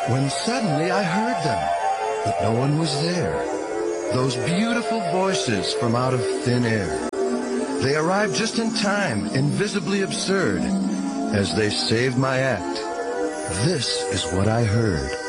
when suddenly I heard them, but no one was there. Those beautiful voices from out of thin air. They arrived just in time, invisibly absurd, as they saved my act. This is what I heard.